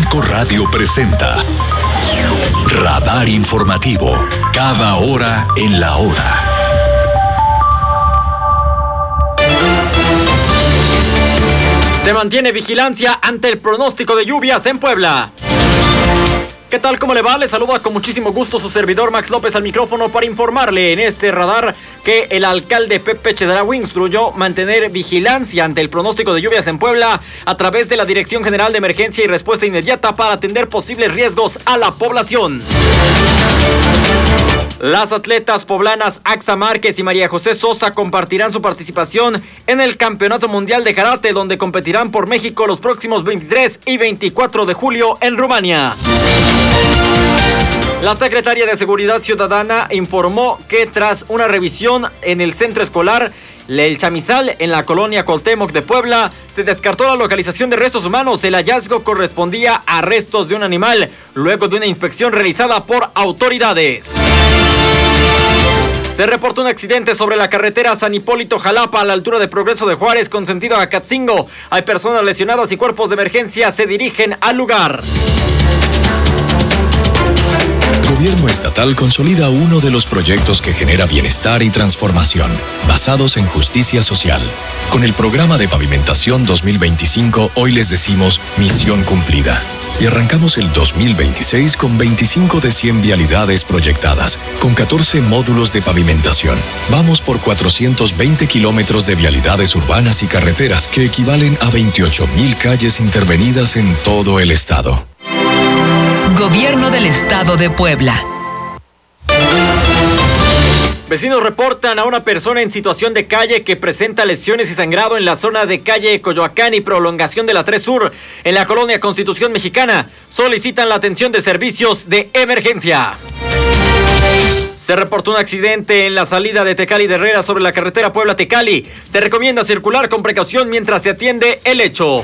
5 Radio presenta Radar Informativo, cada hora en la hora. Se mantiene vigilancia ante el pronóstico de lluvias en Puebla. ¿Qué tal? ¿Cómo le va? Le saluda con muchísimo gusto su servidor Max López al micrófono para informarle en este radar que el alcalde Pepe Chedraui instruyó mantener vigilancia ante el pronóstico de lluvias en Puebla a través de la Dirección General de Emergencia y Respuesta Inmediata para atender posibles riesgos a la población. Las atletas poblanas Axa Márquez y María José Sosa compartirán su participación en el Campeonato Mundial de Karate, donde competirán por México los próximos 23 y 24 de julio en Rumania. La secretaria de Seguridad Ciudadana informó que tras una revisión en el centro escolar El Chamizal, en la colonia Cuauhtémoc de Puebla, se descartó la localización de restos humanos. El hallazgo correspondía a restos de un animal, luego de una inspección realizada por autoridades. Se reportó un accidente sobre la carretera San Hipólito-Jalapa a la altura de Progreso de Juárez con sentido a Catzingo. Hay personas lesionadas y cuerpos de emergencia se dirigen al lugar. Gobierno estatal consolida uno de los proyectos que genera bienestar y transformación, basados en justicia social. Con el programa de pavimentación 2025, hoy les decimos misión cumplida. Y arrancamos el 2026 con 25 de 100 vialidades proyectadas, con 14 módulos de pavimentación. Vamos por 420 kilómetros de vialidades urbanas y carreteras, que equivalen a 28,000 calles intervenidas en todo el estado. Gobierno del Estado de Puebla. Vecinos reportan a una persona en situación de calle que presenta lesiones y sangrado en la zona de calle Coyoacán y prolongación de la 3 Sur, en la colonia Constitución Mexicana. Solicitan la atención de servicios de emergencia. Se reportó un accidente en la salida de Tecali de Herrera sobre la carretera Puebla-Tecali. Se recomienda circular con precaución mientras se atiende el hecho.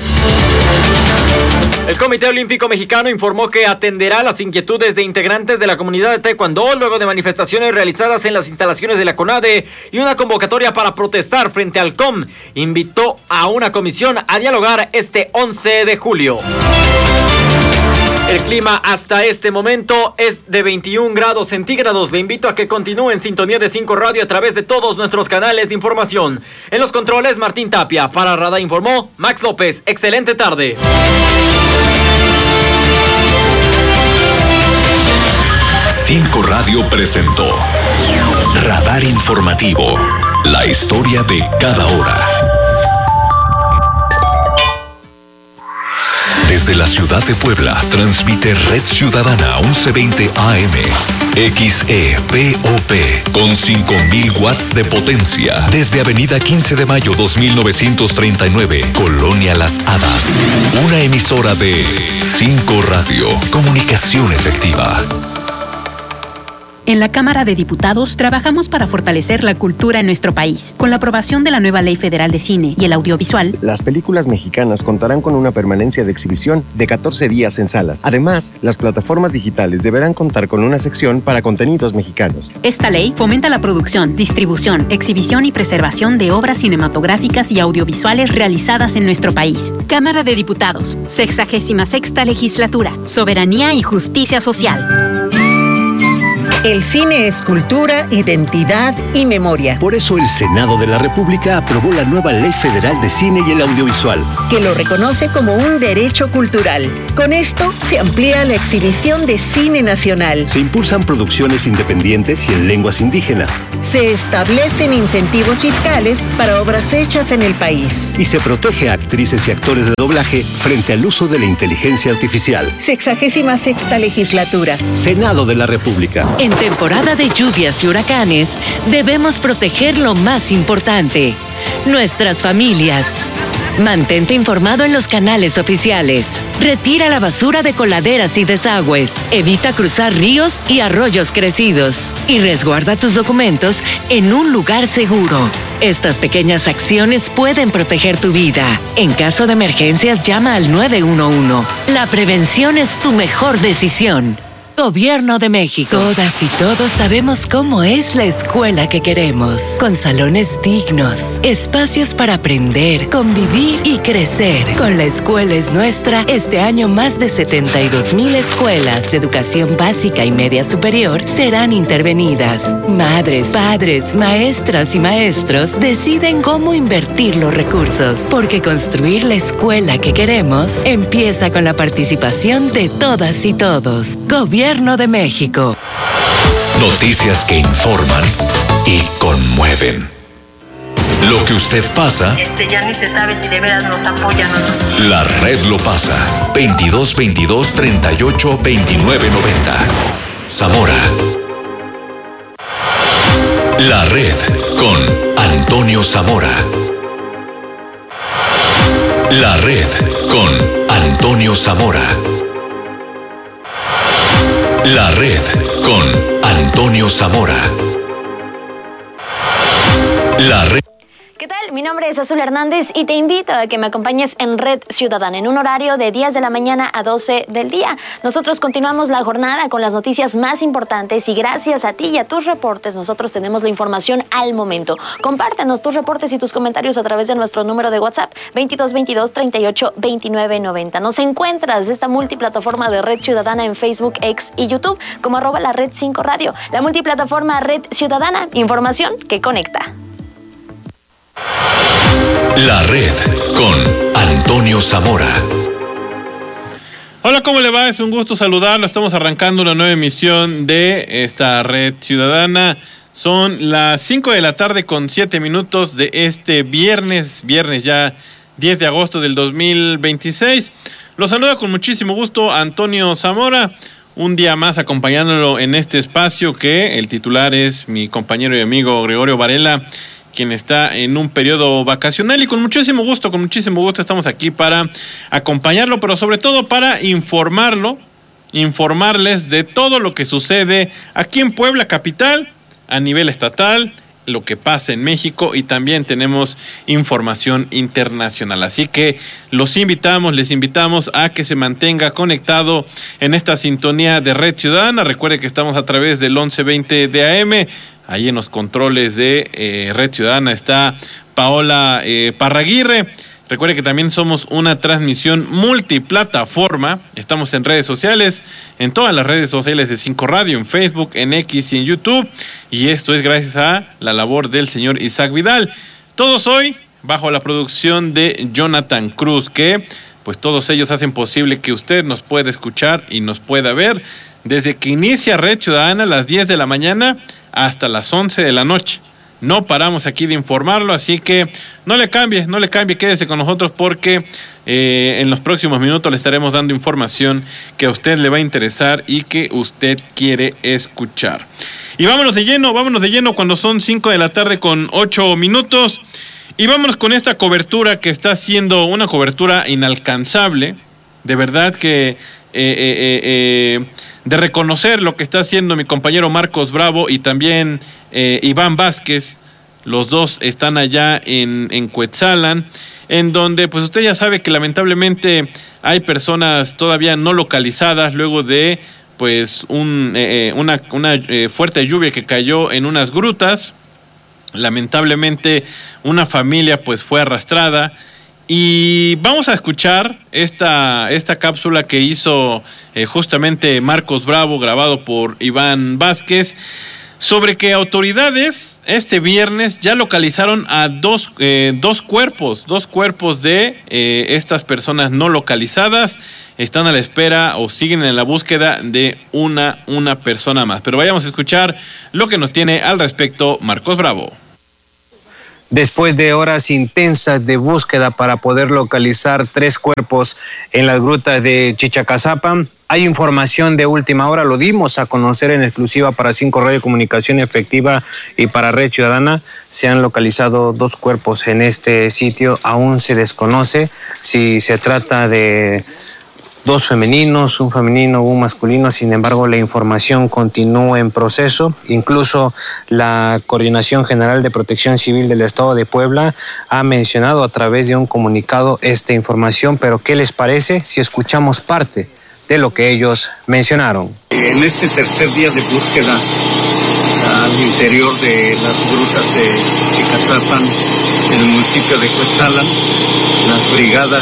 El Comité Olímpico Mexicano informó que atenderá las inquietudes de integrantes de la comunidad de Taekwondo luego de manifestaciones realizadas en las instalaciones de la CONADE y una convocatoria para protestar frente al COM. Invitó a una comisión a dialogar este 11 de julio. El clima hasta este momento es de 21 grados centígrados. Le invito a que continúe en sintonía de 5 Radio a través de todos nuestros canales de información. En los controles, Martín Tapia. Para Radar informó Max López. Excelente tarde. Cinco Radio presentó Radar Informativo, la historia de cada hora. Desde la ciudad de Puebla, transmite Red Ciudadana 1120 AM, XEPOP, con 5,000 watts de potencia. Desde Avenida 15 de Mayo 2939, Colonia Las Hadas. Una emisora de 5 Radio, comunicación efectiva. En la Cámara de Diputados trabajamos para fortalecer la cultura en nuestro país. Con la aprobación de la nueva Ley Federal de Cine y el Audiovisual, las películas mexicanas contarán con una permanencia de exhibición de 14 días en salas. Además, las plataformas digitales deberán contar con una sección para contenidos mexicanos. Esta ley fomenta la producción, distribución, exhibición y preservación de obras cinematográficas y audiovisuales realizadas en nuestro país. Cámara de Diputados, 66ª Legislatura, Soberanía y Justicia Social. El cine es cultura, identidad y memoria. Por eso el Senado de la República aprobó la nueva Ley Federal de Cine y el Audiovisual, que lo reconoce como un derecho cultural. Con esto se amplía la exhibición de cine nacional. Se impulsan producciones independientes y en lenguas indígenas. Se establecen incentivos fiscales para obras hechas en el país. Y se protege a actrices y actores de doblaje frente al uso de la inteligencia artificial. 66ª Legislatura. Senado de la República. En temporada de lluvias y huracanes, debemos proteger lo más importante, nuestras familias. Mantente informado en los canales oficiales. Retira la basura de coladeras y desagües. Evita cruzar ríos y arroyos crecidos. Y resguarda tus documentos en un lugar seguro. Estas pequeñas acciones pueden proteger tu vida. En caso de emergencias, llama al 911. La prevención es tu mejor decisión. Gobierno de México. Todas y todos sabemos cómo es la escuela que queremos. Con salones dignos, espacios para aprender, convivir y crecer. Con La Escuela es Nuestra, este año más de 72,000 escuelas de educación básica y media superior serán intervenidas. Madres, padres, maestras y maestros deciden cómo invertir los recursos, porque construir la escuela que queremos empieza con la participación de todas y todos. Gobierno de México. Noticias que informan y conmueven. Lo que usted pasa, ya ni se sabe si de veras nos apoyan o no. la red lo pasa. 2222-382990. Zamora. La red con Antonio Zamora. La red con Antonio Zamora. La red con Antonio Zamora. La red. ¿Qué tal? Mi nombre es Azul Hernández y te invito a que me acompañes en Red Ciudadana en un horario de 10 de la mañana a 12 del día. Nosotros continuamos la jornada con las noticias más importantes y gracias a ti y a tus reportes nosotros tenemos la información al momento. Compártenos tus reportes y tus comentarios a través de nuestro número de WhatsApp 2222-382990. Nos encuentras esta multiplataforma de Red Ciudadana en Facebook, X y YouTube como @la Red 5 Radio. La multiplataforma Red Ciudadana, información que conecta. La red con Antonio Zamora. Hola, ¿cómo le va? Es un gusto saludarlo. Estamos arrancando una nueva emisión de esta Red Ciudadana. Son las 5 de la tarde con 7 minutos de este viernes ya 10 de agosto del 2026. Los saluda con muchísimo gusto Antonio Zamora. Un día más acompañándolo en este espacio que el titular es mi compañero y amigo Gregorio Varela, quien está en un periodo vacacional y con muchísimo gusto estamos aquí para acompañarlo, pero sobre todo para informarles de todo lo que sucede aquí en Puebla capital, a nivel estatal, lo que pasa en México y también tenemos información internacional. Así que les invitamos a que se mantenga conectado en esta sintonía de Red Ciudadana. Recuerde que estamos a través del 1120 de AM. Ahí en los controles de Red Ciudadana está Paola Parraguirre. Recuerde que también somos una transmisión multiplataforma. Estamos en redes sociales, en todas las redes sociales de 5 Radio, en Facebook, en X y en YouTube. Y esto es gracias a la labor del señor Isaac Vidal. Todos hoy bajo la producción de Jonathan Cruz, que pues todos ellos hacen posible que usted nos pueda escuchar y nos pueda ver desde que inicia Red Ciudadana a las 10 de la mañana hasta las 11 de la noche. No paramos aquí de informarlo, así que no le cambie, quédese con nosotros porque en los próximos minutos le estaremos dando información que a usted le va a interesar y que usted quiere escuchar. Y vámonos de lleno cuando son 5 de la tarde con 8 minutos y vámonos con esta cobertura que está siendo una cobertura inalcanzable, de verdad que de reconocer lo que está haciendo mi compañero Marcos Bravo y también Iván Vázquez. Los dos están allá en Cuetzalan, en donde pues usted ya sabe que lamentablemente hay personas todavía no localizadas luego de pues una fuerte lluvia que cayó en unas grutas. Lamentablemente una familia pues fue arrastrada. Y vamos a escuchar esta cápsula que hizo justamente Marcos Bravo, grabado por Iván Vázquez, sobre que autoridades este viernes ya localizaron a dos cuerpos de estas personas no localizadas. Están a la espera o siguen en la búsqueda de una persona más. Pero vayamos a escuchar lo que nos tiene al respecto Marcos Bravo. Después de horas intensas de búsqueda para poder localizar 3 cuerpos en las grutas de Chichacazapa, hay información de última hora, lo dimos a conocer en exclusiva para 5 Radio Comunicación Efectiva y para Red Ciudadana. Se han localizado 2 cuerpos en este sitio, aún se desconoce si se trata de 2 femeninos, un femenino, un masculino. Sin embargo, la información continúa en proceso. Incluso la Coordinación General de Protección Civil del Estado de Puebla ha mencionado a través de un comunicado esta información. Pero ¿qué les parece si escuchamos parte de lo que ellos mencionaron. En este tercer día de búsqueda al interior de las grutas de Chichicazapan, en el municipio de Cuetzalan, las brigadas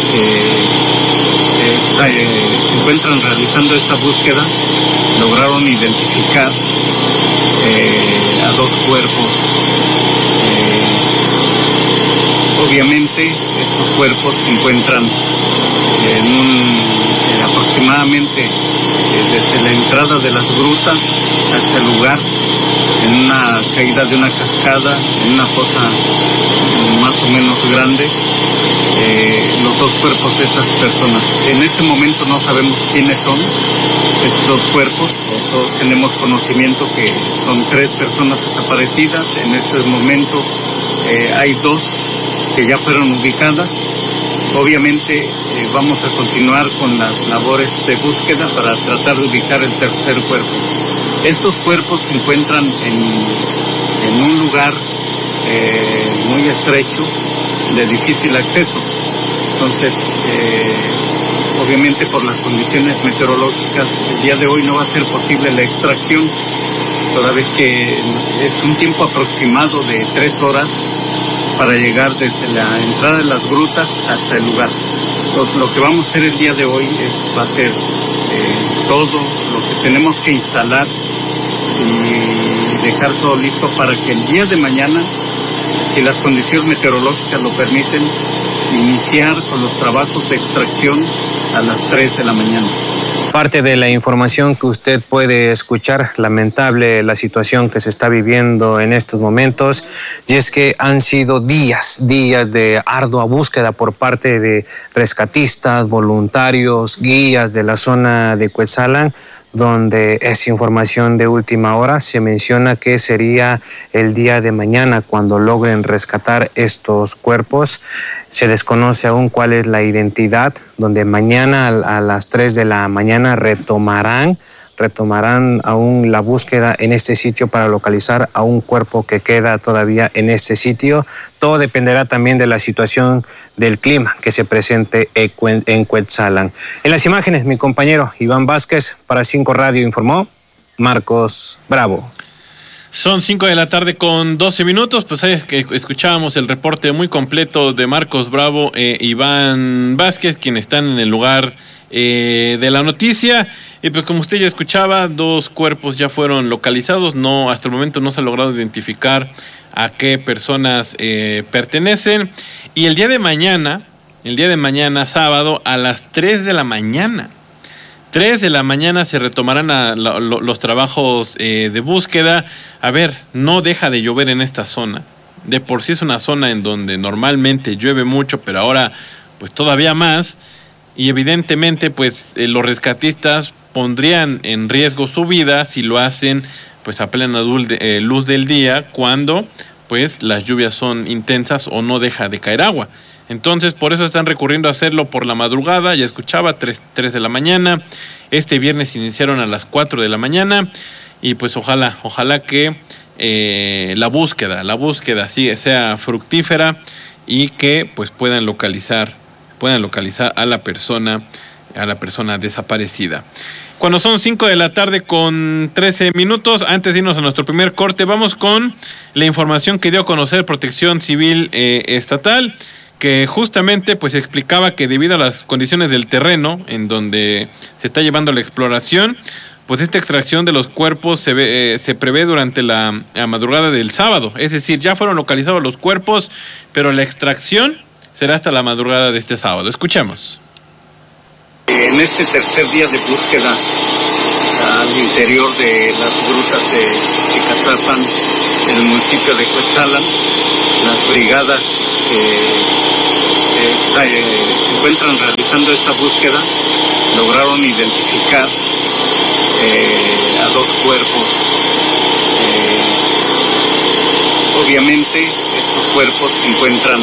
se encuentran realizando esta búsqueda, lograron identificar a 2 cuerpos. Obviamente estos cuerpos se encuentran aproximadamente desde la entrada de las grutas hasta el lugar, en una caída de una cascada, en una fosa más o menos grande, los 2 cuerpos de esas personas. En este momento no sabemos quiénes son estos 2 cuerpos, todos tenemos conocimiento que son 3 personas desaparecidas. En este momento hay 2 que ya fueron ubicadas. Obviamente vamos a continuar con las labores de búsqueda para tratar de ubicar el tercer cuerpo. Estos cuerpos se encuentran en un lugar muy estrecho, de difícil acceso. Entonces, obviamente por las condiciones meteorológicas, el día de hoy no va a ser posible la extracción, toda vez que es un tiempo aproximado de 3 horas para llegar desde la entrada de las grutas hasta el lugar. Entonces, lo que vamos a hacer el día de hoy va a ser todo lo que tenemos que instalar y dejar todo listo para que el día de mañana, si las condiciones meteorológicas lo permiten, iniciar con los trabajos de extracción a las 3 de la mañana. Parte de la información que usted puede escuchar, lamentable la situación que se está viviendo en estos momentos, y es que han sido días de ardua búsqueda por parte de rescatistas, voluntarios, guías de la zona de Cuetzalan, donde es información de última hora. Se menciona que sería el día de mañana cuando logren rescatar estos cuerpos. Se desconoce aún cuál es la identidad, donde mañana a las 3 de la mañana retomarán aún la búsqueda en este sitio para localizar a un cuerpo que queda todavía en este sitio. Todo dependerá también de la situación del clima que se presente en Cuetzalan. En las imágenes, mi compañero Iván Vázquez, para 5 Radio informó Marcos Bravo. Son 5 de la tarde con 12 minutos, pues ahí escuchábamos el reporte muy completo de Marcos Bravo e Iván Vázquez, quienes están en el lugar de la noticia. Y pues como usted ya escuchaba, 2 cuerpos ya fueron localizados. No, hasta el momento no se ha logrado identificar a qué personas pertenecen. Y el día de mañana, sábado, a las 3 de la mañana. 3 de la mañana se retomarán los trabajos de búsqueda. A ver, no deja de llover en esta zona. De por sí es una zona en donde normalmente llueve mucho, pero ahora pues todavía más. Y evidentemente pues los rescatistas pondrían en riesgo su vida si lo hacen pues a plena luz del día, cuando pues las lluvias son intensas o no deja de caer agua. Entonces por eso están recurriendo a hacerlo por la madrugada. Ya escuchaba, 3 de la mañana. Este viernes iniciaron a las 4 de la mañana. Y pues ojalá que la búsqueda sí sea fructífera y que pues puedan localizar a la persona desaparecida. Cuando son 5 de la tarde con 13 minutos, antes de irnos a nuestro primer corte, vamos con la información que dio a conocer Protección Civil Estatal, que justamente pues explicaba que debido a las condiciones del terreno en donde se está llevando la exploración, pues esta extracción de los cuerpos se prevé durante la madrugada del sábado. Es decir, ya fueron localizados los cuerpos, pero la extracción será hasta la madrugada de este sábado. Escuchemos. En este tercer día de búsqueda al interior de las grutas de Chichicazapan, en el municipio de Cuetzalan, las brigadas se encuentran realizando esta búsqueda, lograron identificar a 2 cuerpos. Obviamente estos cuerpos se encuentran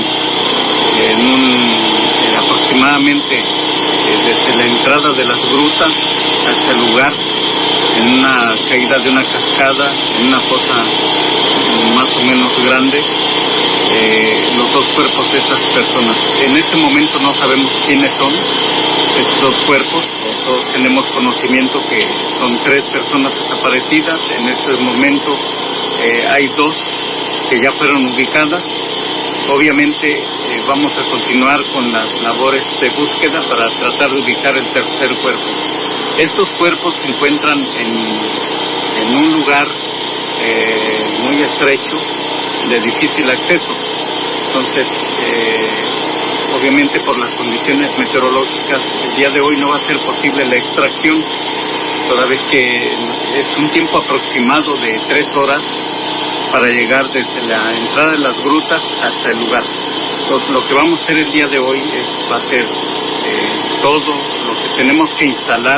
aproximadamente desde la entrada de las grutas hasta el lugar, en una caída de una cascada, en una fosa más o menos grande, los 2 cuerpos de esas personas. En este momento no sabemos quiénes son estos 2 cuerpos, Todos tenemos conocimiento que son 3 personas desaparecidas. En este momento hay 2 que ya fueron ubicadas. Obviamente vamos a continuar con las labores de búsqueda para tratar de ubicar el tercer cuerpo. Estos cuerpos se encuentran en un lugar muy estrecho, de difícil acceso. Entonces, obviamente por las condiciones meteorológicas, el día de hoy no va a ser posible la extracción, toda vez que es un tiempo aproximado de 3 horas para llegar desde la entrada de las grutas hasta el lugar. Entonces, lo que vamos a hacer el día de hoy va a ser todo lo que tenemos que instalar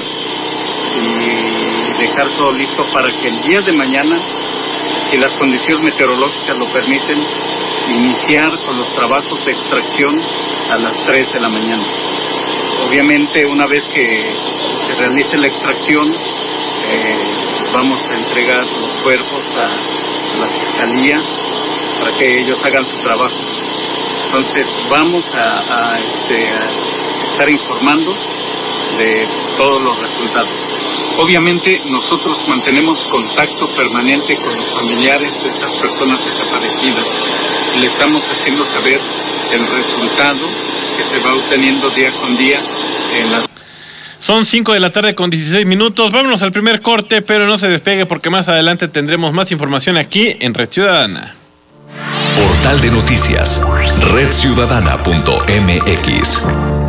y dejar todo listo para que el día de mañana, si las condiciones meteorológicas lo permiten, iniciar con los trabajos de extracción a las 3 de la mañana. Obviamente, una vez que se realice la extracción, vamos a entregar los cuerpos a la Fiscalía para que ellos hagan su trabajo. Entonces, vamos a estar informando de todos los resultados. Obviamente, nosotros mantenemos contacto permanente con los familiares de estas personas desaparecidas. Le estamos haciendo saber el resultado que se va obteniendo día con día en las... Son 5 de la tarde con 16 minutos. Vámonos al primer corte, pero no se despegue porque más adelante tendremos más información aquí en Red Ciudadana. Portal de noticias, redciudadana.mx.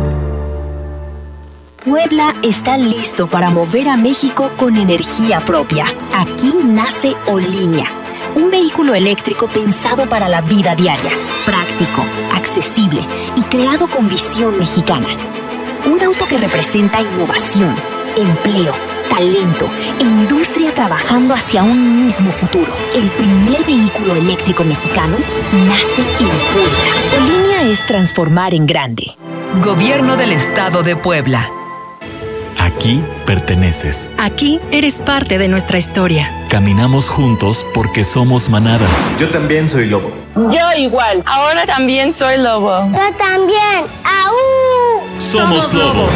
Puebla está listo para mover a México con energía propia. Aquí nace Olinia, un vehículo eléctrico pensado para la vida diaria, práctico, accesible y creado con visión mexicana. Un auto que representa innovación, empleo, talento e industria trabajando hacia un mismo futuro. El primer vehículo eléctrico mexicano nace en Puebla. Olinia es transformar en grande. Gobierno del Estado de Puebla. Aquí perteneces. Aquí eres parte de nuestra historia. Caminamos juntos porque somos manada. Yo también soy lobo. Yo igual. Ahora también soy lobo. Yo también. ¡Aú! Somos lobos.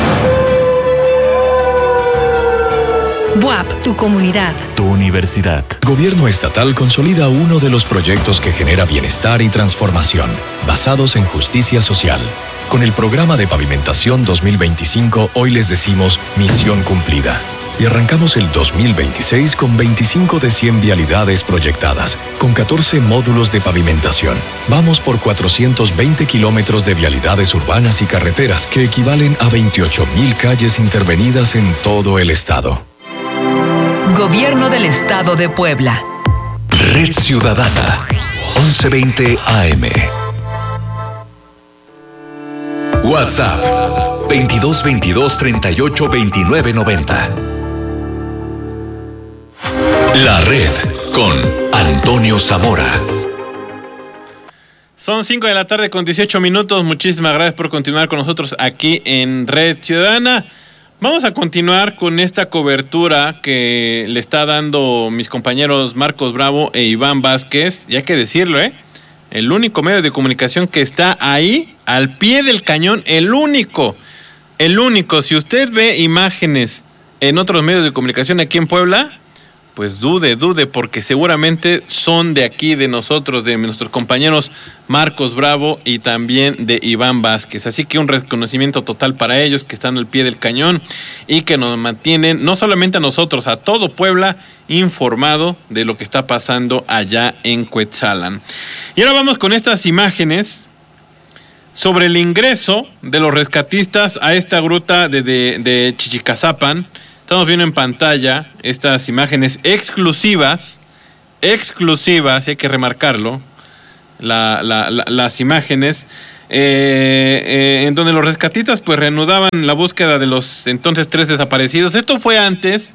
BUAP, tu comunidad. Tu universidad. Gobierno estatal consolida uno de los proyectos que genera bienestar y transformación, basados en justicia social. Con el programa de pavimentación 2025, hoy les decimos misión cumplida. Y arrancamos el 2026 con 25 de 100 vialidades proyectadas, con 14 módulos de pavimentación. Vamos por 420 kilómetros de vialidades urbanas y carreteras, que equivalen a 28,000 calles intervenidas en todo el estado. Gobierno del Estado de Puebla. Red Ciudadana, 1120 AM. WhatsApp 2222 38 29 90. La Red con Antonio Zamora. Son 5 de la tarde con 18 minutos. Muchísimas gracias por continuar con nosotros aquí en Red Ciudadana. Vamos a continuar con esta cobertura que le está dando mis compañeros Marcos Bravo e Iván Vázquez. Y hay que decirlo, el único medio de comunicación que está ahí, al pie del cañón, el único. Si usted ve imágenes en otros medios de comunicación aquí en Puebla, pues dude, porque seguramente son de aquí, de nosotros, de nuestros compañeros Marcos Bravo y también de Iván Vázquez. Así que un reconocimiento total para ellos, que están al pie del cañón y que nos mantienen, no solamente a nosotros, a todo Puebla, informado de lo que está pasando allá en Cuetzalan. Y ahora vamos con estas imágenes sobre el ingreso de los rescatistas a esta gruta de Chichicazapan. Estamos viendo en pantalla estas imágenes exclusivas, y hay que remarcarlo, las imágenes en donde los rescatistas pues reanudaban la búsqueda de los entonces 3 desaparecidos. Esto fue antes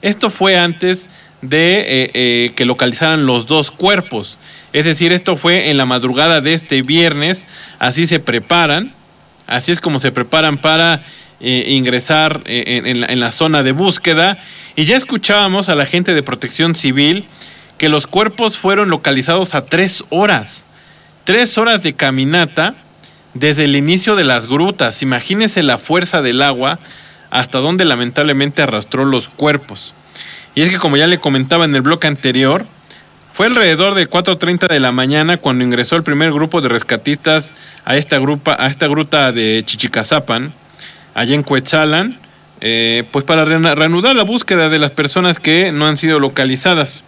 de que localizaran los 2 cuerpos. Es decir, esto fue en la madrugada de este viernes. Así es como se preparan para ingresar en la zona de búsqueda. Y ya escuchábamos a la gente de Protección Civil que los cuerpos fueron localizados a 3 horas. 3 horas de caminata desde el inicio de las grutas. Imagínense la fuerza del agua hasta donde lamentablemente arrastró los cuerpos. Y es que, como ya le comentaba en el bloque anterior, fue alrededor de 4:30 de la mañana cuando ingresó el primer grupo de rescatistas a esta gruta de Chichicazapan, allá en Cuetzalan, pues para reanudar la búsqueda de las personas que no han sido localizadas.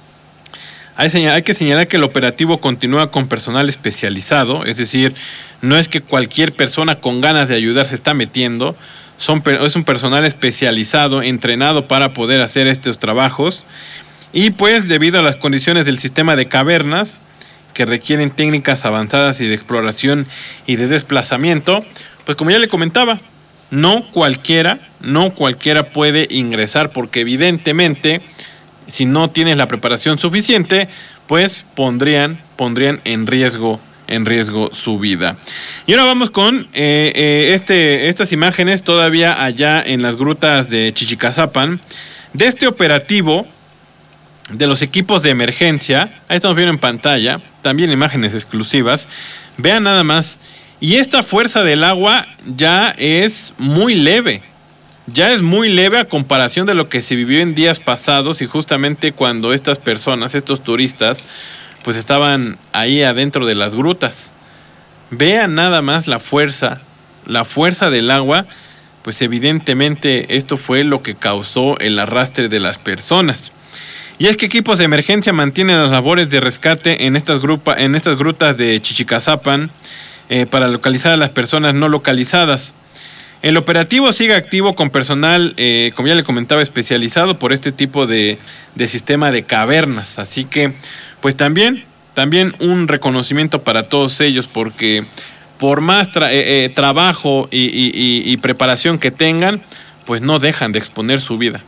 Hay que señalar que el operativo continúa con personal especializado, es decir, no es que cualquier persona con ganas de ayudar se está metiendo, es un personal especializado, entrenado para poder hacer estos trabajos, y pues debido a las condiciones del sistema de cavernas, que requieren técnicas avanzadas y de exploración y de desplazamiento, pues como ya le comentaba, no cualquiera puede ingresar, porque evidentemente, si no tienes la preparación suficiente, pues pondrían en riesgo su vida. Y ahora vamos con estas imágenes todavía allá en las grutas de Chichicazapan, de este operativo de los equipos de emergencia. Ahí estamos viendo en pantalla, también imágenes exclusivas. Vean nada más, y esta fuerza del agua ya es muy leve. Ya es muy leve a comparación de lo que se vivió en días pasados, y justamente cuando estas personas, estos turistas, pues estaban ahí adentro de las grutas. Vean nada más la fuerza del agua, pues evidentemente esto fue lo que causó el arrastre de las personas. Y es que equipos de emergencia mantienen las labores de rescate en estas grutas de Chichicazapan para localizar a las personas no localizadas. El operativo sigue activo con personal, como ya le comentaba, especializado por este tipo de sistema de cavernas. Así que, pues también un reconocimiento para todos ellos, porque por más trabajo y preparación que tengan, pues no dejan de exponer su vida.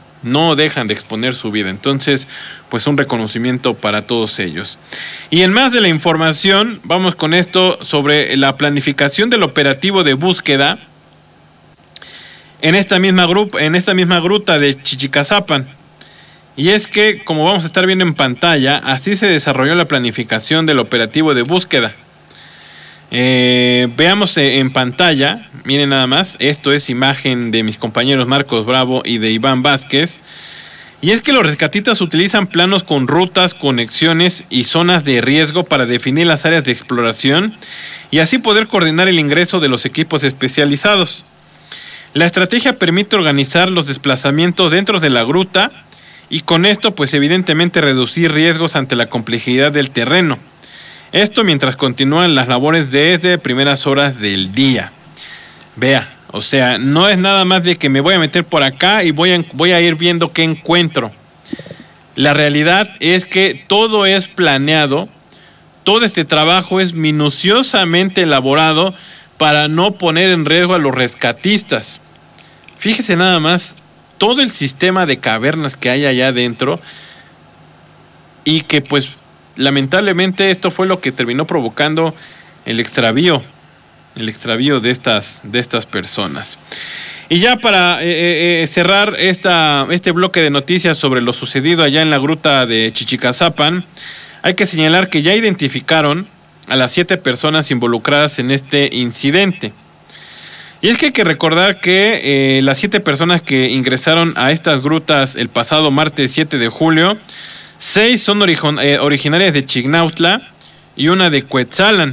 Entonces, pues un reconocimiento para todos ellos. Y en más de la información, vamos con esto sobre la planificación del operativo de búsqueda en esta misma gruta de Chichicazapan. Y es que, como vamos a estar viendo en pantalla, así se desarrolló la planificación del operativo de búsqueda. Veamos en pantalla, miren nada más, esto es imagen de mis compañeros Marcos Bravo y de Iván Vázquez. Y es que los rescatistas utilizan planos con rutas, conexiones y zonas de riesgo para definir las áreas de exploración y así poder coordinar el ingreso de los equipos especializados. La estrategia permite organizar los desplazamientos dentro de la gruta y con esto pues evidentemente reducir riesgos ante la complejidad del terreno. Esto mientras continúan las labores desde primeras horas del día. Vea, o sea, no es nada más de que me voy a meter por acá y voy a ir viendo qué encuentro. La realidad es que todo es planeado, todo este trabajo es minuciosamente elaborado para no poner en riesgo a los rescatistas. Fíjese nada más todo el sistema de cavernas que hay allá adentro y que pues lamentablemente esto fue lo que terminó provocando el extravío de estas personas. Y ya para cerrar este bloque de noticias sobre lo sucedido allá en la gruta de Chichicazapan, hay que señalar que ya identificaron a las 7 personas involucradas en este incidente. Y es que hay que recordar que las 7 personas que ingresaron a estas grutas el pasado martes 7 de julio, 6 son originarias de Chignautla y una de Cuetzalan.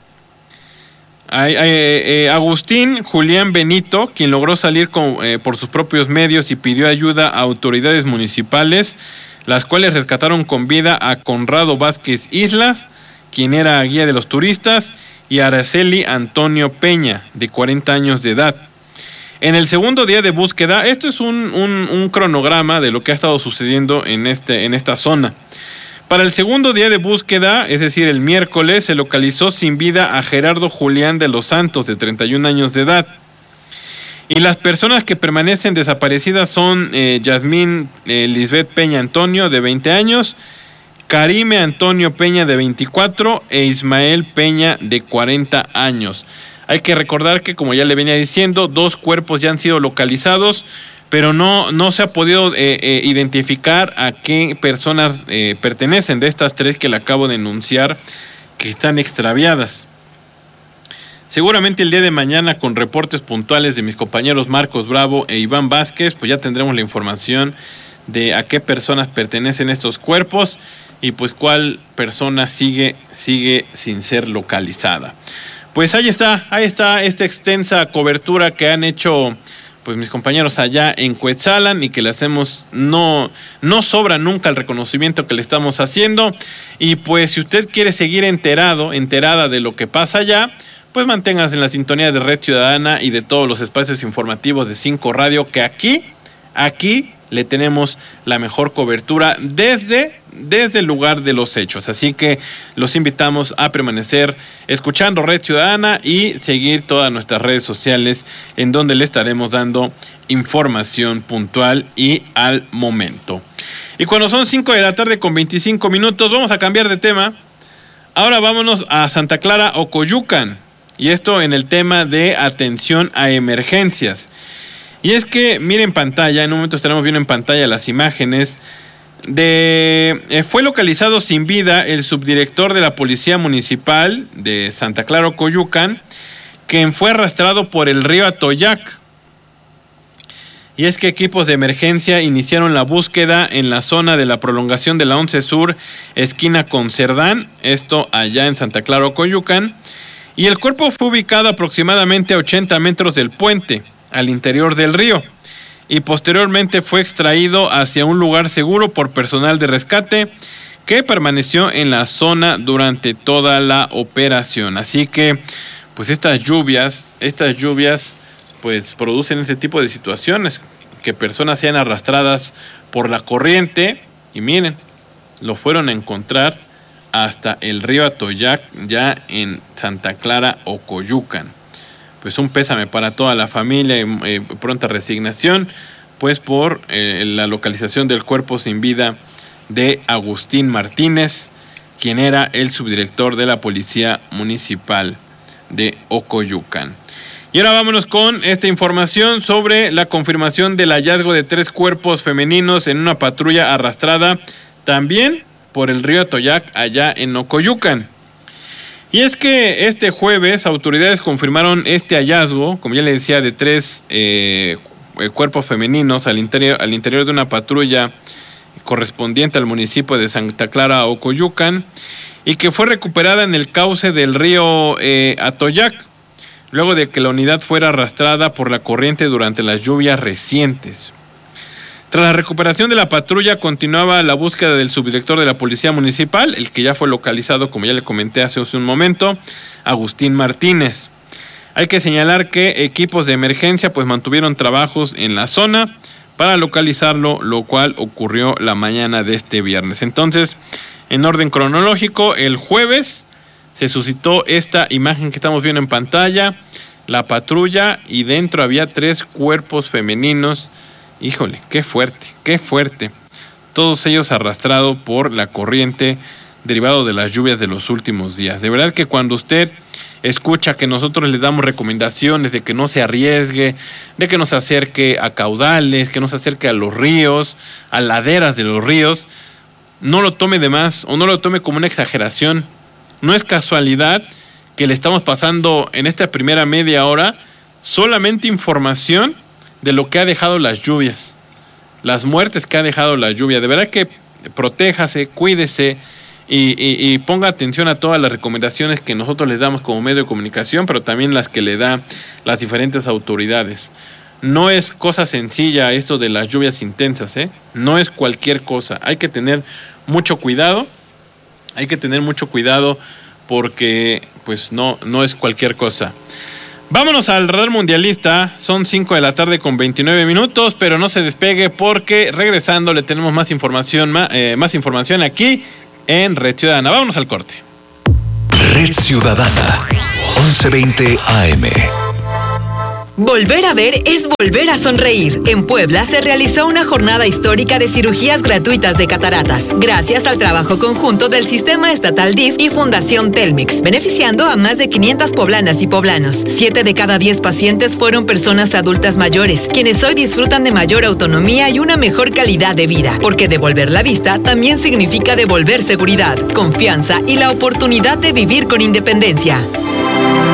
Agustín Julián Benito, quien logró salir por sus propios medios y pidió ayuda a autoridades municipales, las cuales rescataron con vida a Conrado Vázquez Islas, quien era guía de los turistas, y a Araceli Antonio Peña, de 40 años de edad. En el segundo día de búsqueda, esto es un cronograma de lo que ha estado sucediendo en esta zona. Para el segundo día de búsqueda, es decir, el miércoles, se localizó sin vida a Gerardo Julián de los Santos, de 31 años de edad. Y las personas que permanecen desaparecidas son Yasmín Lisbeth Peña Antonio, de 20 años, Karime Antonio Peña, de 24, e Ismael Peña, de 40 años. Hay que recordar que, como ya le venía diciendo, 2 cuerpos ya han sido localizados, pero no se ha podido identificar a qué personas pertenecen de estas 3 que le acabo de enunciar que están extraviadas. Seguramente el día de mañana, con reportes puntuales de mis compañeros Marcos Bravo e Iván Vázquez, pues ya tendremos la información de a qué personas pertenecen estos cuerpos y pues cuál persona sigue sin ser localizada. Pues ahí está esta extensa cobertura que han hecho pues mis compañeros allá en Cuetzalan y que le hacemos, no sobra nunca el reconocimiento que le estamos haciendo. Y pues si usted quiere seguir enterada de lo que pasa allá, pues manténgase en la sintonía de Red Ciudadana y de todos los espacios informativos de 5 Radio, que aquí le tenemos la mejor cobertura desde el lugar de los hechos. Así que los invitamos a permanecer escuchando Red Ciudadana y seguir todas nuestras redes sociales, en donde le estaremos dando información puntual y al momento. Y cuando son 5 de la tarde con 25 minutos, vamos a cambiar de tema. Ahora vámonos a Santa Clara, Ocoyucan, y esto en el tema de atención a emergencias. Y es que, miren en pantalla, en un momento estaremos viendo en pantalla las imágenes fue localizado sin vida el subdirector de la Policía Municipal de Santa Clara, Ocoyucan, quien fue arrastrado por el río Atoyac. Y es que equipos de emergencia iniciaron la búsqueda en la zona de la prolongación de la 11 Sur, esquina con Cerdán, esto allá en Santa Clara, Ocoyucan, y el cuerpo fue ubicado aproximadamente a 80 metros del puente, al interior del río, y posteriormente fue extraído hacia un lugar seguro por personal de rescate que permaneció en la zona durante toda la operación. Así que pues estas lluvias pues producen ese tipo de situaciones, que personas sean arrastradas por la corriente y miren, lo fueron a encontrar hasta el río Atoyac, ya en Santa Clara, Ocoyucan. Pues un pésame para toda la familia y pronta resignación, pues por la localización del cuerpo sin vida de Agustín Martínez, quien era el subdirector de la Policía Municipal de Ocoyucan. Y ahora vámonos con esta información sobre la confirmación del hallazgo de 3 cuerpos femeninos en una patrulla arrastrada también por el río Atoyac, allá en Ocoyucan. Y es que este jueves autoridades confirmaron este hallazgo, como ya le decía, de 3 cuerpos femeninos al interior de una patrulla correspondiente al municipio de Santa Clara, Ocoyucan, y que fue recuperada en el cauce del río Atoyac, luego de que la unidad fuera arrastrada por la corriente durante las lluvias recientes. Tras la recuperación de la patrulla, continuaba la búsqueda del subdirector de la Policía Municipal, el que ya fue localizado, como ya le comenté hace un momento, Agustín Martínez. Hay que señalar que equipos de emergencia pues mantuvieron trabajos en la zona para localizarlo, lo cual ocurrió la mañana de este viernes. Entonces, en orden cronológico, el jueves se suscitó esta imagen que estamos viendo en pantalla, la patrulla, y dentro había 3 cuerpos femeninos. Híjole, qué fuerte. Todos ellos arrastrados por la corriente derivado de las lluvias de los últimos días. De verdad que cuando usted escucha que nosotros le damos recomendaciones de que no se arriesgue, de que no se acerque a caudales, que no se acerque a los ríos, a laderas de los ríos, no lo tome de más o no lo tome como una exageración. No es casualidad que le estamos pasando en esta primera media hora solamente información de lo que ha dejado las lluvias, las muertes que ha dejado la lluvia. De verdad que protéjase, cuídese y ponga atención a todas las recomendaciones que nosotros les damos como medio de comunicación, pero también las que le da las diferentes autoridades. No es cosa sencilla esto de las lluvias intensas, no es cualquier cosa. Hay que tener mucho cuidado, porque pues no es cualquier cosa. Vámonos al radar mundialista, son 5 de la tarde con 29 minutos, pero no se despegue porque regresando le tenemos más información aquí en Red Ciudadana. Vámonos al corte. Red Ciudadana, 11:20 AM. Volver a ver es volver a sonreír. En Puebla se realizó una jornada histórica de cirugías gratuitas de cataratas, gracias al trabajo conjunto del Sistema Estatal DIF y Fundación Telmex, beneficiando a más de 500 poblanas y poblanos. 7 de cada 10 pacientes fueron personas adultas mayores, quienes hoy disfrutan de mayor autonomía y una mejor calidad de vida, porque devolver la vista también significa devolver seguridad, confianza y la oportunidad de vivir con independencia.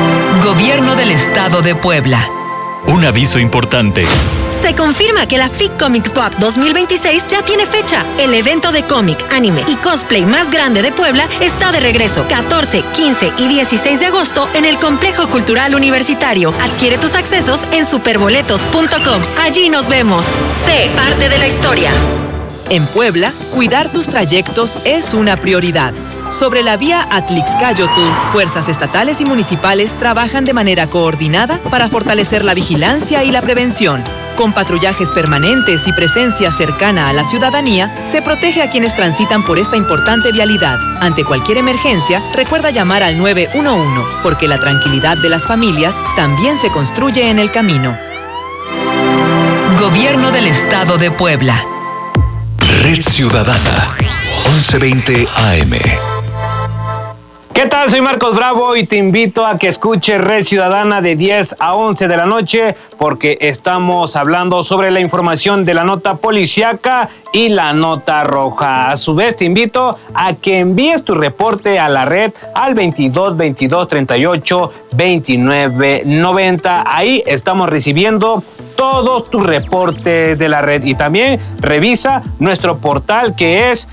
Gobierno del Estado de Puebla. Un aviso importante. Se confirma que la FIC Comics Pop 2026 ya tiene fecha. El evento de cómic, anime y cosplay más grande de Puebla está de regreso 14, 15 y 16 de agosto en el Complejo Cultural Universitario. Adquiere tus accesos en superboletos.com. Allí nos vemos. Sé parte de la historia. En Puebla, cuidar tus trayectos es una prioridad. Sobre la vía Atlixcáyotl, fuerzas estatales y municipales trabajan de manera coordinada para fortalecer la vigilancia y la prevención. Con patrullajes permanentes y presencia cercana a la ciudadanía, se protege a quienes transitan por esta importante vialidad. Ante cualquier emergencia, recuerda llamar al 911, porque la tranquilidad de las familias también se construye en el camino. Gobierno del Estado de Puebla. Red Ciudadana, 1120 AM. ¿Qué tal? Soy Marcos Bravo y te invito a que escuches Red Ciudadana de 10 a 11 de la noche porque estamos hablando sobre la información de la nota policíaca y la nota roja. A su vez te invito a que envíes tu reporte a la red al 22 22 38 29 90. Ahí estamos recibiendo todos tus reportes de la red y también revisa nuestro portal que es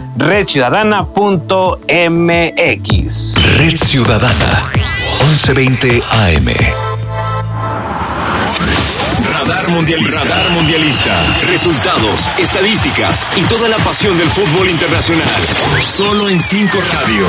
redciudadana.mx. Red Ciudadana, 1120 AM. Radar Mundialista. Resultados, estadísticas y toda la pasión del fútbol internacional. Solo en 5 Radio.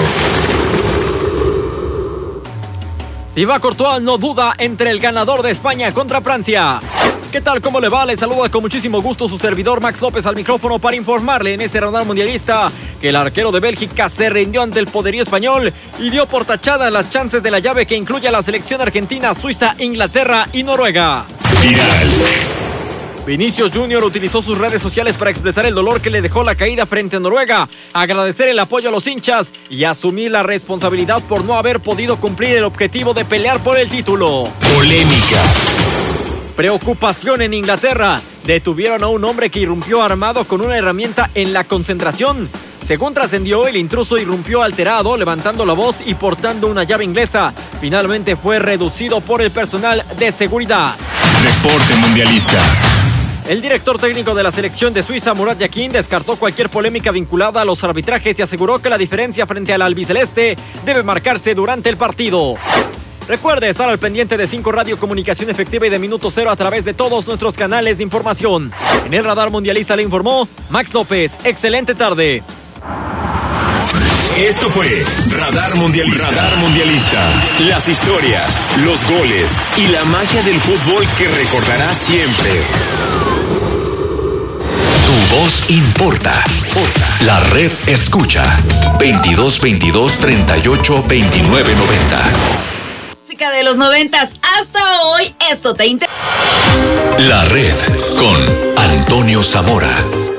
Thibaut Courtois no duda entre el ganador de España contra Francia. ¿Qué tal? ¿Cómo le va? Le saluda con muchísimo gusto su servidor Max López al micrófono para informarle en este Radar Mundialista que el arquero de Bélgica se rindió ante el poderío español y dio por tachadas las chances de la llave que incluye a la selección argentina, Suiza, Inglaterra y Noruega. Viral. Vinicius Junior utilizó sus redes sociales para expresar el dolor que le dejó la caída frente a Noruega, agradecer el apoyo a los hinchas y asumir la responsabilidad por no haber podido cumplir el objetivo de pelear por el título. Polémicas. Preocupación en Inglaterra. Detuvieron a un hombre que irrumpió armado con una herramienta en la concentración. Según trascendió, el intruso irrumpió alterado, levantando la voz y portando una llave inglesa. Finalmente fue reducido por el personal de seguridad. Reporte Mundialista. El director técnico de la selección de Suiza, Murat Yakin, descartó cualquier polémica vinculada a los arbitrajes y aseguró que la diferencia frente al albiceleste debe marcarse durante el partido. Recuerde estar al pendiente de 5 Radio, comunicación efectiva y de Minuto Cero a través de todos nuestros canales de información. En el Radar Mundialista le informó Max López. Excelente tarde. Esto fue Radar Mundialista. Las historias, los goles y la magia del fútbol que recordarás siempre. Tu voz importa. La red escucha. 22 22 38 29 90. Música de los 90s hasta hoy, esto te interesa. La red con Antonio Zamora.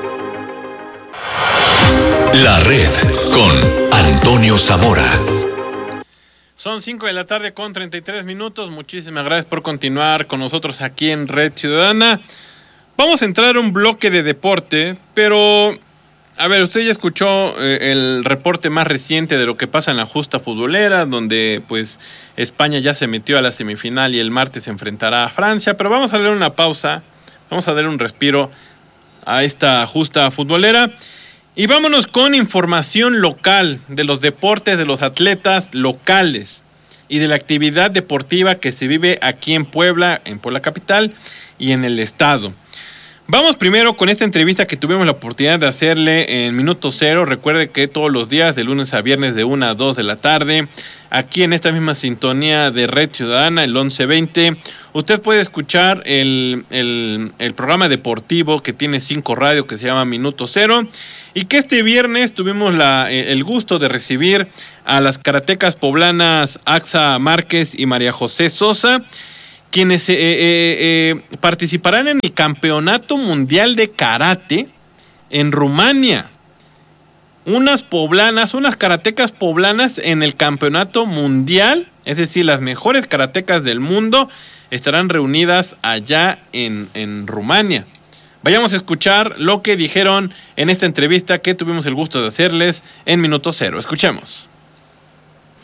La red con Antonio Zamora. Son 5 de la tarde con 33 minutos. Muchísimas gracias por continuar con nosotros aquí en Red Ciudadana. Vamos a entrar a un bloque de deporte, pero a ver, usted ya escuchó el reporte más reciente de lo que pasa en la justa futbolera, donde pues España ya se metió a la semifinal y el martes se enfrentará a Francia, pero vamos a darle una pausa, vamos a darle un respiro a esta justa futbolera y vámonos con información local de los deportes, de los atletas locales y de la actividad deportiva que se vive aquí en Puebla capital y en el estado. Vamos primero con esta entrevista que tuvimos la oportunidad de hacerle en Minuto Cero. Recuerde que todos los días, de lunes a viernes, de 1 a 2 de la tarde, aquí en esta misma sintonía de Red Ciudadana, el 1120, usted puede escuchar el programa deportivo que tiene 5 Radio, que se llama Minuto Cero, y que este viernes tuvimos el gusto de recibir a las karatecas poblanas Axa Márquez y María José Sosa, quienes participarán en el Campeonato Mundial de Karate en Rumania. Unas karatecas poblanas en el Campeonato Mundial, es decir, las mejores karatecas del mundo estarán reunidas allá en Rumania. Vayamos a escuchar lo que dijeron en esta entrevista que tuvimos el gusto de hacerles en Minuto Cero. Escuchemos.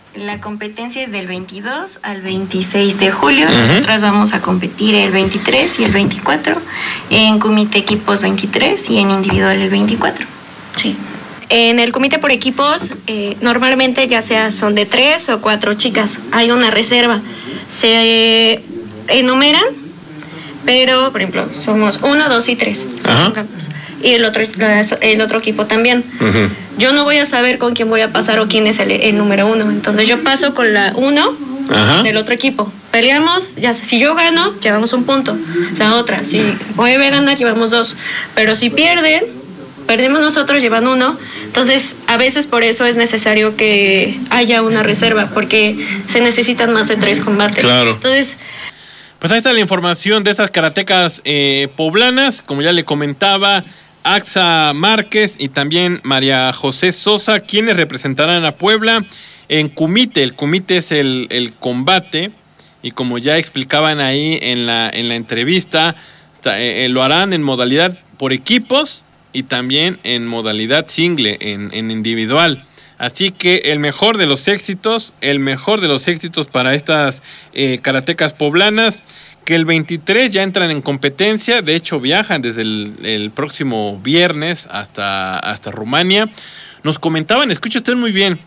La competencia es del 22 al 26 de julio. Nosotras vamos a competir el 23 y el 24, en comité equipos 23 y en individual el 24. Sí. En el comité por equipos, normalmente ya sea son de 3 o 4 chicas. Hay una reserva. Se enumeran, pero, por ejemplo, somos 1, 2 y 3. Y el otro equipo también. Yo no voy a saber con quién voy a pasar o quién es el número 1. Entonces yo paso con la 1 del otro equipo. Peleamos, ya si yo gano, llevamos 1 punto. La otra, si vuelve a ganar, llevamos 2. Pero si perdemos nosotros, llevan 1. Entonces, a veces por eso es necesario que haya una reserva, porque se necesitan más de 3 combates. Claro. Entonces, pues ahí está la información de estas karatecas poblanas, como ya le comentaba, Axa Márquez y también María José Sosa, quienes representarán a Puebla en Kumite. El Kumite es el combate, y como ya explicaban ahí en la entrevista, lo harán en modalidad por equipos y también en modalidad single, en individual. Así que el mejor de los éxitos para estas karatecas poblanas, que el 23 ya entran en competencia. De hecho, viajan desde el próximo viernes hasta Rumania. Nos comentaban, escucha usted muy bien,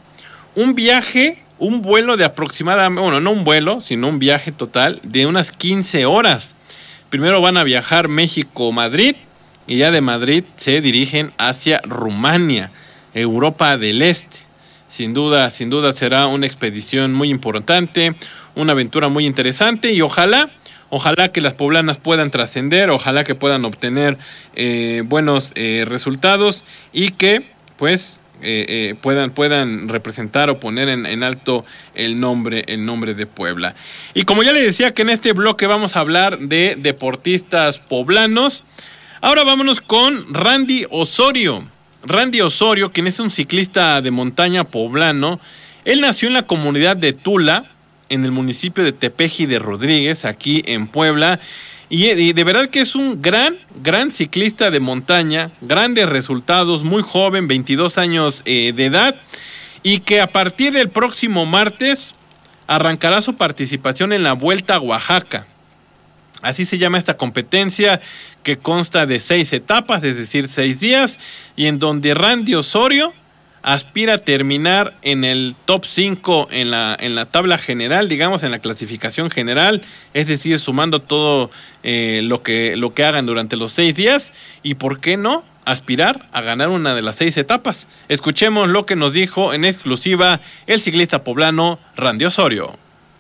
un vuelo de aproximadamente, bueno, no un vuelo, sino un viaje total de unas 15 horas. Primero van a viajar México-Madrid, y ya de Madrid se dirigen hacia Rumania, Europa del Este. Sin duda será una expedición muy importante, una aventura muy interesante, y ojalá que las poblanas puedan trascender, ojalá que puedan obtener buenos resultados, y que pues puedan representar o poner en alto el nombre de Puebla. Y como ya le decía, que en este bloque vamos a hablar de deportistas poblanos. Ahora vámonos con Randy Osorio. Randy Osorio, quien es un ciclista de montaña poblano. Él nació en la comunidad de Tula, en el municipio de Tepeji de Rodríguez, aquí en Puebla. Y de verdad que es un gran ciclista de montaña, grandes resultados, muy joven, 22 años de edad, y que a partir del próximo martes arrancará su participación en la Vuelta a Oaxaca. Así se llama esta competencia, que consta de 6 etapas, es decir, 6 días, y en donde Randy Osorio aspira a terminar en el top 5 en la tabla general, digamos, en la clasificación general, es decir, sumando todo lo que hagan durante los 6 días, y por qué no aspirar a ganar una de las 6 etapas. Escuchemos lo que nos dijo en exclusiva el ciclista poblano Randy Osorio.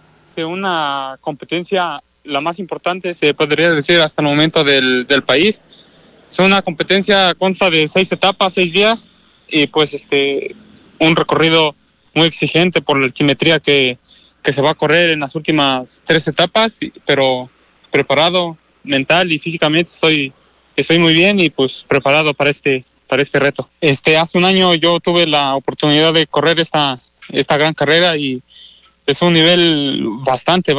Una competencia la más importante, se podría decir, hasta el momento del país. Es una competencia, consta de 6 etapas, 6 días, y pues un recorrido muy exigente por la altimetría que se va a correr en las últimas 3 etapas, pero preparado mental y físicamente estoy muy bien, y pues preparado para este reto. Hace un año yo tuve la oportunidad de correr esta gran carrera, y es un nivel bastante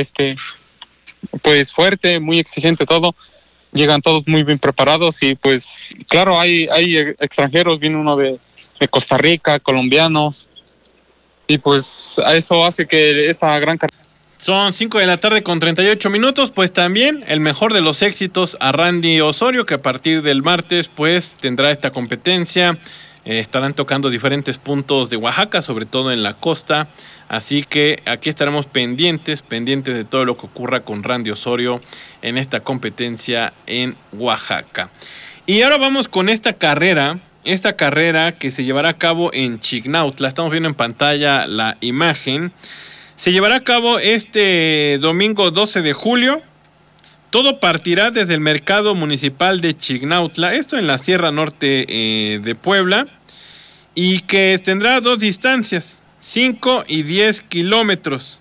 pues fuerte, muy exigente todo. Llegan todos muy bien preparados, y pues claro, hay extranjeros, viene uno de Costa Rica, colombianos, y pues a eso hace que esa gran carrera. Son 5 de la tarde con 38 minutos, pues también el mejor de los éxitos a Randy Osorio, que a partir del martes pues tendrá esta competencia. Estarán tocando diferentes puntos de Oaxaca, sobre todo en la costa, así que aquí estaremos pendientes de todo lo que ocurra con Randy Osorio en esta competencia en Oaxaca. Y ahora vamos con esta carrera que se llevará a cabo en Chignautla. Estamos viendo en pantalla la imagen. Se llevará a cabo este domingo 12 de julio. Todo partirá desde el mercado municipal de Chignautla, esto en la Sierra Norte de Puebla, y que tendrá 2 distancias, 5 y 10 kilómetros.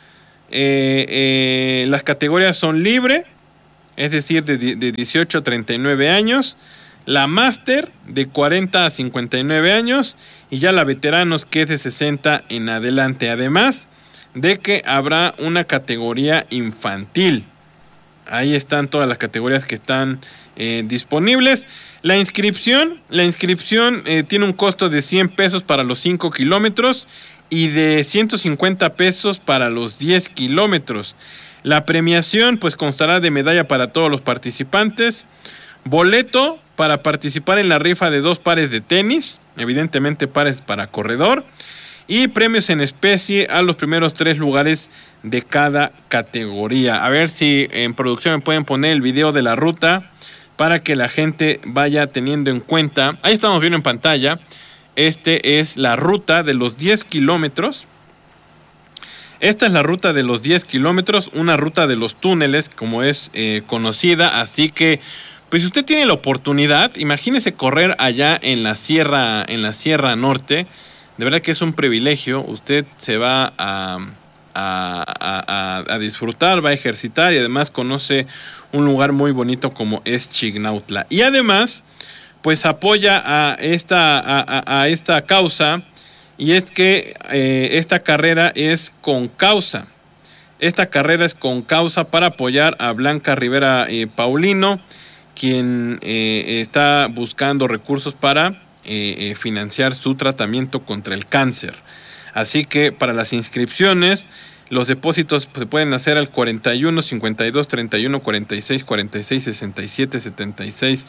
Las categorías son libre, es decir, de 18 a 39 años, la máster de 40 a 59 años, y ya la veteranos, que es de 60 en adelante, además de que habrá una categoría infantil. Ahí están todas las categorías que están disponibles. La inscripción tiene un costo de 100 pesos para los 5 kilómetros y de 150 pesos para los 10 kilómetros. La premiación pues constará de medalla para todos los participantes, boleto para participar en la rifa de 2 pares de tenis, evidentemente pares para corredor, y premios en especie a los primeros 3 lugares de cada categoría. A ver si en producción me pueden poner el video de la ruta para que la gente vaya teniendo en cuenta. Ahí estamos viendo en pantalla. Este es la ruta de los 10 kilómetros. Esta es la ruta de los 10 kilómetros, una ruta de los túneles, como es conocida. Así que, pues si usted tiene la oportunidad, imagínese correr allá en la Sierra Norte. De verdad que es un privilegio. Usted se va a disfrutar, va a ejercitar y además conoce un lugar muy bonito como es Chignautla. Y además, pues apoya a esta causa, y es que esta carrera es con causa. Esta carrera es con causa para apoyar a Blanca Rivera Paulino, quien está buscando recursos para financiar su tratamiento contra el cáncer. Así que para las inscripciones, los depósitos se pueden hacer al 41 52 31 46 46 67 76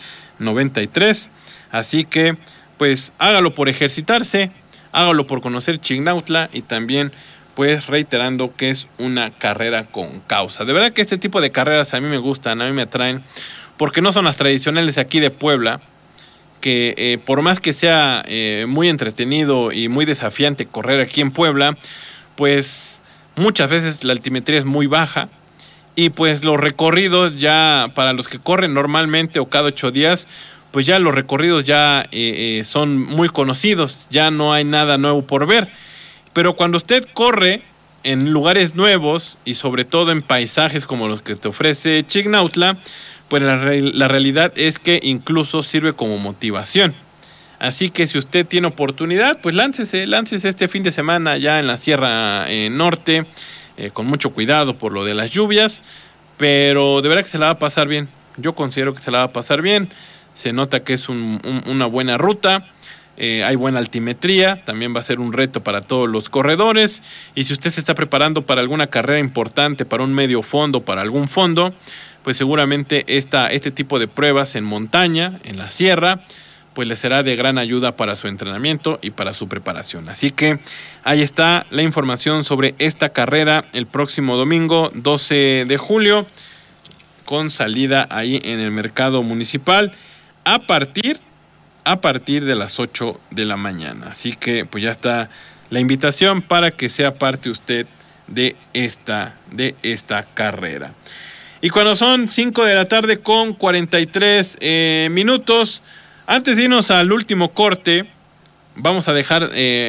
93. Así que pues hágalo por ejercitarse, hágalo por conocer Chignautla y también pues reiterando que es una carrera con causa. De verdad que este tipo de carreras a mí me gustan, a mí me atraen, porque no son las tradicionales de aquí de Puebla, que por más que sea muy entretenido y muy desafiante correr aquí en Puebla, pues muchas veces la altimetría es muy baja y pues los recorridos ya para los que corren normalmente o cada 8 días, pues ya los recorridos ya son muy conocidos, ya no hay nada nuevo por ver. Pero cuando usted corre en lugares nuevos y sobre todo en paisajes como los que te ofrece Chignautla, pues la realidad es que incluso sirve como motivación. Así que si usted tiene oportunidad, pues láncese este fin de semana ya en la Sierra Norte, con mucho cuidado por lo de las lluvias, pero de verdad que se la va a pasar bien. Yo considero que se la va a pasar bien. Se nota que es una buena ruta, hay buena altimetría, también va a ser un reto para todos los corredores. Y si usted se está preparando para alguna carrera importante, para un medio fondo, para algún fondo, pues seguramente este tipo de pruebas en montaña, en la sierra, pues le será de gran ayuda para su entrenamiento y para su preparación. Así que ahí está la información sobre esta carrera el próximo domingo 12 de julio, con salida ahí en el mercado municipal a partir de las 8 de la mañana. Así que pues ya está la invitación para que sea parte usted de esta carrera. Y cuando son 5 de la tarde con 43 minutos, antes de irnos al último corte, vamos a dejar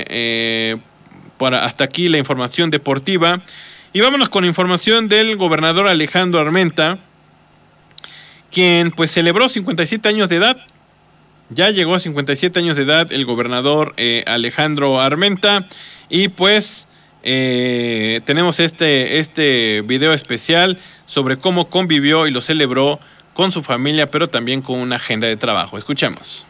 hasta aquí la información deportiva y vámonos con información del gobernador Alejandro Armenta, quien pues celebró 57 años de edad. Ya llegó a 57 años de edad el gobernador Alejandro Armenta y pues tenemos este video especial sobre cómo convivió y lo celebró con su familia, pero también con una agenda de trabajo. Escuchemos.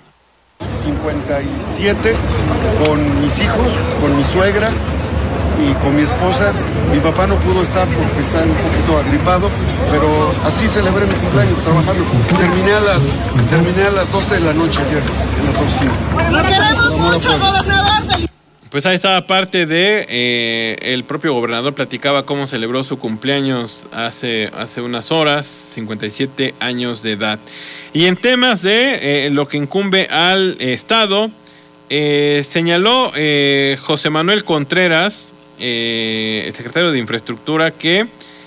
57 con mis hijos, con mi suegra y con mi esposa. Mi papá no pudo estar porque está un poquito agripado, pero así celebré mi cumpleaños trabajando. Terminé a las 12 de la noche ayer en las oficinas. ¡Lo queremos mucho, gobernador! Pues ahí estaba parte de el propio gobernador platicaba cómo celebró su cumpleaños hace unas horas, 57 años de edad. Y en temas de lo que incumbe al Estado, señaló José Manuel Contreras, el secretario de Infraestructura, que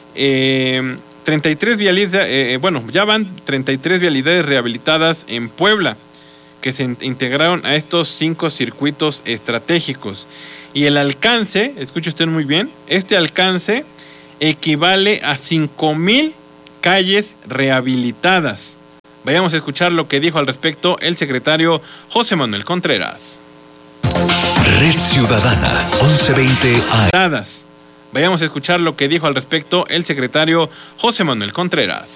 33 vialidades, ya van 33 vialidades rehabilitadas en Puebla, que se integraron a estos 5 circuitos estratégicos. Y el alcance, escuche usted muy bien, este alcance equivale a 5,000 calles rehabilitadas. Vayamos a escuchar lo que dijo al respecto el secretario José Manuel Contreras. Red Ciudadana, 1120 AM. Vayamos a escuchar lo que dijo al respecto el secretario José Manuel Contreras.